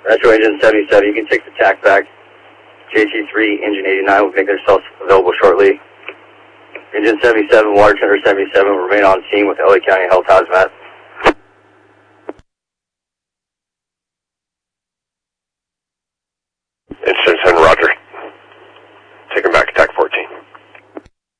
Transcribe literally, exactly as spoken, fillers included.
Retro Engine seventy-seven, you can take the tack back. J T three, Engine eighty-nine will make themselves available shortly. Engine seventy-seven, Water Tender seventy-seven will remain on scene with L A County Health Hazmat.